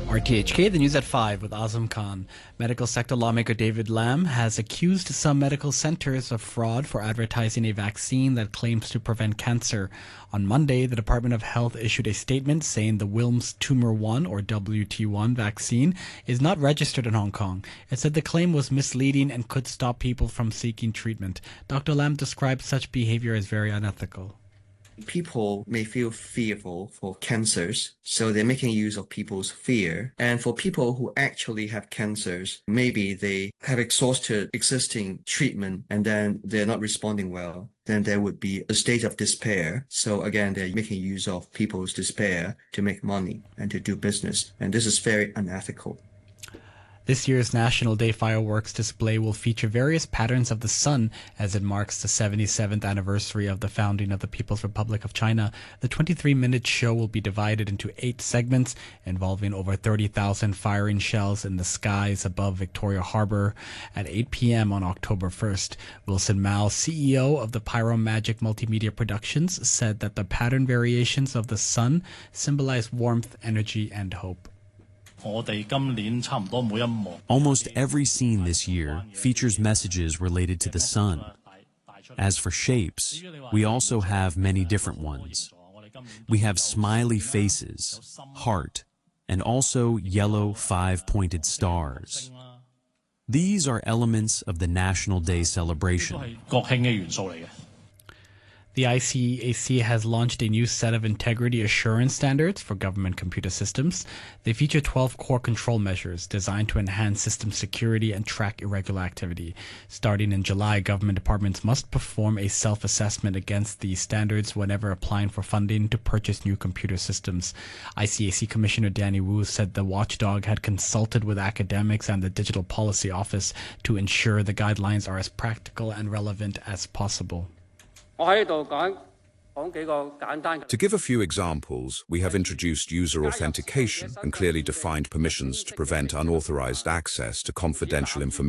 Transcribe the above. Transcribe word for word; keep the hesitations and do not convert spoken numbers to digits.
R T H K, the news at five with Azam Khan. Medical sector lawmaker David Lam has accused some medical centers of fraud for advertising a vaccine that claims to prevent cancer. On Monday, the Department of Health issued a statement saying the Wilms Tumor one or W T one vaccine is not registered in Hong Kong. It said the claim was misleading and could stop people from seeking treatment. Doctor Lam described such behavior as very unethical. People may feel fearful for cancers, so they're making use of people's fear. And for people who actually have cancers, maybe they have exhausted existing treatment and then they're not responding well. Then there would be a state of despair. So again, they're making use of people's despair to make money and to do business. And this is very unethical. This year's National Day fireworks display will feature various patterns of the sun as it marks the seventy-seventh anniversary of the founding of the People's Republic of China. The twenty-three minute show will be divided into eight segments involving over thirty thousand firing shells in the skies above Victoria Harbour at eight p.m. on October first. Wilson Mao, C E O of the Pyro Magic Multimedia Productions, said that the pattern variations of the sun symbolize warmth, energy, and hope. Almost every scene this year features messages related to the sun. As for shapes, we also have many different ones. We have smiley faces, heart, and also yellow five-pointed stars. These are elements of the National Day celebration. The I C A C has launched a new set of integrity assurance standards for government computer systems. They feature twelve core control measures designed to enhance system security and track irregular activity. Starting in July, government departments must perform a self-assessment against these standards whenever applying for funding to purchase new computer systems. I C A C Commissioner Danny Wu said the watchdog had consulted with academics and the Digital Policy Office to ensure the guidelines are as practical and relevant as possible. To give a few examples, we have introduced user authentication and clearly defined permissions to prevent unauthorized access to confidential information.